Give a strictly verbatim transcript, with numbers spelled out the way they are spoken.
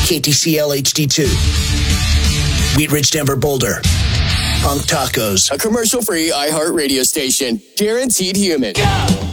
K T C L H D two. Wheat Ridge, Denver, Boulder. Punk Tacos. A commercial-free iHeart radio station. Guaranteed human. Go!